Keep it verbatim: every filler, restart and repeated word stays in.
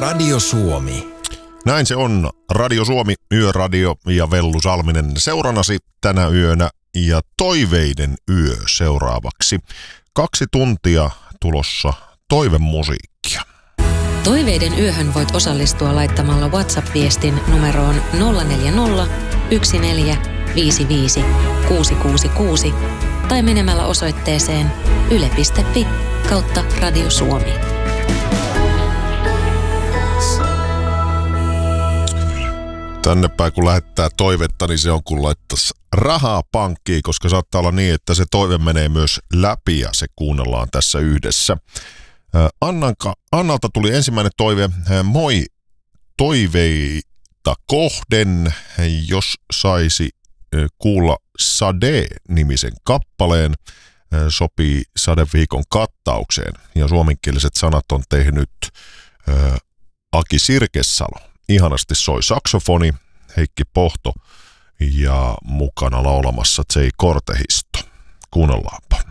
Radio Suomi. Näin se on. Radio Suomi, Yöradio ja Vellu Salminen seurannasi tänä yönä ja Toiveiden yö seuraavaksi. Kaksi tuntia tulossa toivemusiikkia. Toiveiden yöhön voit osallistua laittamalla WhatsApp-viestin numeroon nolla neljä nolla, yksi neljä, viisi viisi, kuusi kuusi kuusi tai menemällä osoitteeseen yle piste fi kautta Radio Suomi. Tänne päin kun lähettää toivetta, niin se on kun laittaisi rahaa pankkiin, koska saattaa olla niin, että se toive menee myös läpi ja se kuunnellaan tässä yhdessä. Annanka, Annalta tuli ensimmäinen toive. Moi, toiveita kohden, jos saisi kuulla Sade-nimisen kappaleen, sopii Sadeviikon kattaukseen. Ja suomenkieliset sanat on tehnyt Aki Sirkesalo. Ihanasti soi saksofoni, Heikki Pohto ja mukana laulamassa J. Kortehisto. Kuunnellaanpa.